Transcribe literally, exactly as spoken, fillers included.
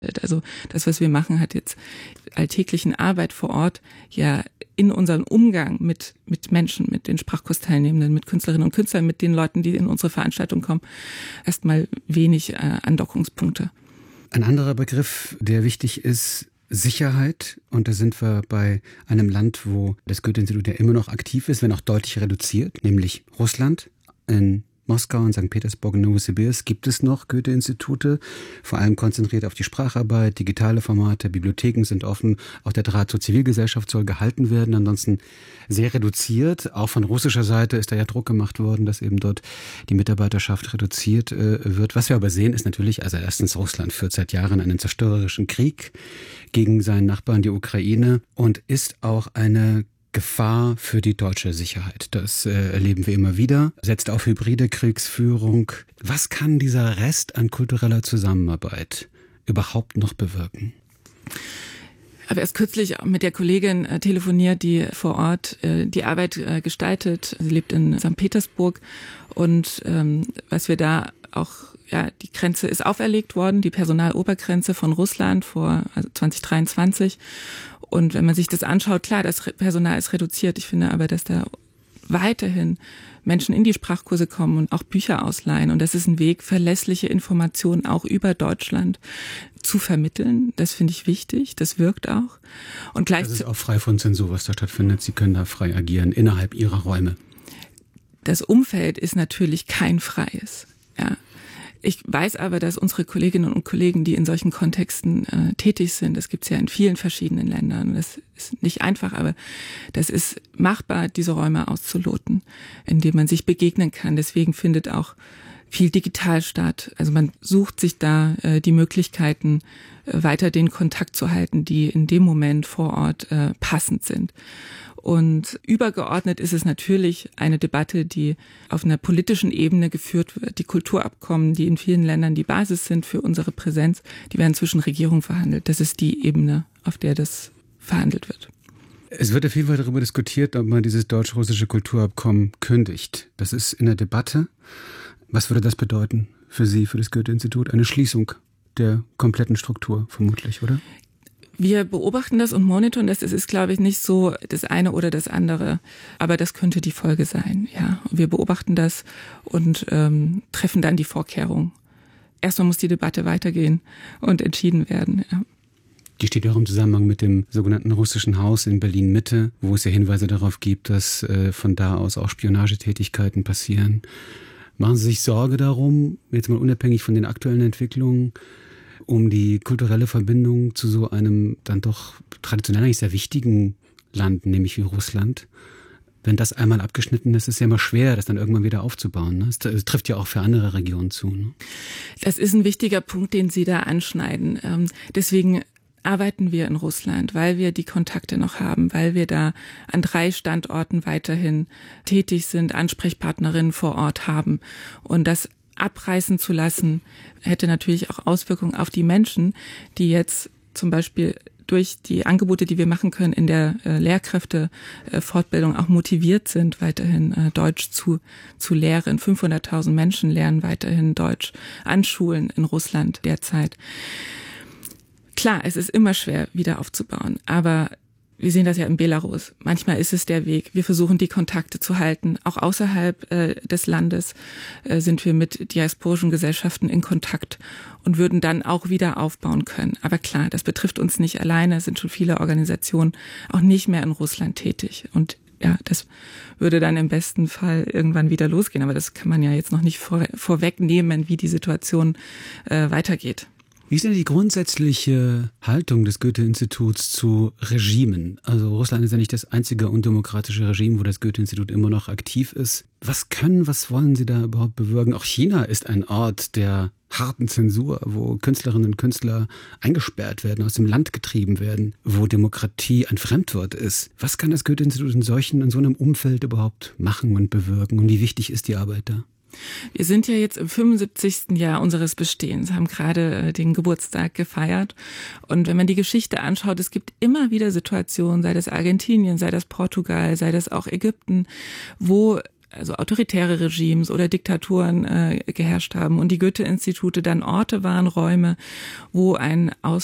Also das, was wir machen, hat jetzt alltäglichen Arbeit vor Ort ja in unseren Umgang mit, mit Menschen, mit den Sprachkursteilnehmenden, mit Künstlerinnen und Künstlern, mit den Leuten, die in unsere Veranstaltung kommen, erstmal wenig äh, Andockungspunkte. Ein anderer Begriff, der wichtig ist, Sicherheit. Und da sind wir bei einem Land, wo das Goethe-Institut ja immer noch aktiv ist, wenn auch deutlich reduziert, nämlich Russland. In Moskau und Sankt Petersburg und Novosibirsk gibt es noch Goethe-Institute, vor allem konzentriert auf die Spracharbeit, digitale Formate, Bibliotheken sind offen, auch der Draht zur Zivilgesellschaft soll gehalten werden, ansonsten sehr reduziert. Auch von russischer Seite ist da ja Druck gemacht worden, dass eben dort die Mitarbeiterschaft reduziert äh, wird. Was wir aber sehen, ist natürlich, also erstens, Russland führt seit Jahren einen zerstörerischen Krieg gegen seinen Nachbarn, die Ukraine, und ist auch eine Gefahr für die deutsche Sicherheit. Das äh, erleben wir immer wieder. Setzt auf hybride Kriegsführung. Was kann dieser Rest an kultureller Zusammenarbeit überhaupt noch bewirken? Ich habe erst kürzlich mit der Kollegin äh, telefoniert, die vor Ort äh, die Arbeit äh, gestaltet. Sie lebt in Sankt Petersburg und ähm, was wir da auch, ja, die Grenze ist auferlegt worden, die Personalobergrenze von Russland vor also zwanzig dreiundzwanzig. Und wenn man sich das anschaut, klar, das Personal ist reduziert. Ich finde aber, dass da weiterhin Menschen in die Sprachkurse kommen und auch Bücher ausleihen. Und das ist ein Weg, verlässliche Informationen auch über Deutschland zu vermitteln. Das finde ich wichtig. Das wirkt auch. Und gleich das ist auch frei von Zensur, was da stattfindet. Sie können da frei agieren innerhalb Ihrer Räume. Das Umfeld ist natürlich kein freies. Ja. Ich weiß aber, dass unsere Kolleginnen und Kollegen, die in solchen Kontexten äh, tätig sind, das gibt es ja in vielen verschiedenen Ländern, das ist nicht einfach, aber das ist machbar, diese Räume auszuloten, indem man sich begegnen kann. Deswegen findet auch viel digital statt. Also man sucht sich da äh, die Möglichkeiten, äh, weiter den Kontakt zu halten, die in dem Moment vor Ort äh, passend sind. Und übergeordnet ist es natürlich eine Debatte, die auf einer politischen Ebene geführt wird. Die Kulturabkommen, die in vielen Ländern die Basis sind für unsere Präsenz, die werden zwischen Regierungen verhandelt. Das ist die Ebene, auf der das verhandelt wird. Es wird auf jeden Fall darüber diskutiert, ob man dieses deutsch-russische Kulturabkommen kündigt. Das ist in der Debatte. Was würde das bedeuten für Sie, für das Goethe-Institut? Eine Schließung der kompletten Struktur vermutlich, oder? Wir beobachten das und monitoren das. Es ist, glaube ich, nicht so das eine oder das andere. Aber das könnte die Folge sein, ja. Wir beobachten das und ähm, treffen dann die Vorkehrungen. Erstmal muss die Debatte weitergehen und entschieden werden, ja. Die steht ja auch im Zusammenhang mit dem sogenannten russischen Haus in Berlin-Mitte, wo es ja Hinweise darauf gibt, dass äh, von da aus auch Spionagetätigkeiten passieren. Machen Sie sich Sorge darum, jetzt mal unabhängig von den aktuellen Entwicklungen, um die kulturelle Verbindung zu so einem dann doch traditionell eigentlich sehr wichtigen Land, nämlich wie Russland? Wenn das einmal abgeschnitten ist, ist es ja immer schwer, das dann irgendwann wieder aufzubauen. Ne? Das trifft ja auch für andere Regionen zu. Ne? Das ist ein wichtiger Punkt, den Sie da anschneiden. Ähm, deswegen arbeiten wir in Russland, weil wir die Kontakte noch haben, weil wir da an drei Standorten weiterhin tätig sind, Ansprechpartnerinnen vor Ort haben. Und das abreißen zu lassen, hätte natürlich auch Auswirkungen auf die Menschen, die jetzt zum Beispiel durch die Angebote, die wir machen können in der äh, Lehrkräftefortbildung auch motiviert sind, weiterhin äh, Deutsch zu, zu lehren. fünfhunderttausend Menschen lernen weiterhin Deutsch an Schulen in Russland derzeit. Klar, es ist immer schwer, wieder aufzubauen, aber wir sehen das ja in Belarus. Manchmal ist es der Weg. Wir versuchen, die Kontakte zu halten. Auch außerhalb äh, des Landes äh, sind wir mit diasporischen Gesellschaften in Kontakt und würden dann auch wieder aufbauen können. Aber klar, das betrifft uns nicht alleine. Es sind schon viele Organisationen auch nicht mehr in Russland tätig. Und ja, das würde dann im besten Fall irgendwann wieder losgehen. Aber das kann man ja jetzt noch nicht vor, vorwegnehmen, wie die Situation äh, weitergeht. Wie ist denn die grundsätzliche Haltung des Goethe-Instituts zu Regimen? Also Russland ist ja nicht das einzige undemokratische Regime, wo das Goethe-Institut immer noch aktiv ist. Was können, was wollen Sie da überhaupt bewirken? Auch China ist ein Ort der harten Zensur, wo Künstlerinnen und Künstler eingesperrt werden, aus dem Land getrieben werden, wo Demokratie ein Fremdwort ist. Was kann das Goethe-Institut in solchen, in so einem Umfeld überhaupt machen und bewirken? Und wie wichtig ist die Arbeit da? Wir sind ja jetzt im fünfundsiebzigsten Jahr unseres Bestehens, haben gerade den Geburtstag gefeiert. Und wenn man die Geschichte anschaut, es gibt immer wieder Situationen, sei das Argentinien, sei das Portugal, sei das auch Ägypten, wo also autoritäre Regimes oder Diktaturen äh, geherrscht haben und die Goethe-Institute dann Orte waren, Räume, wo ein Aus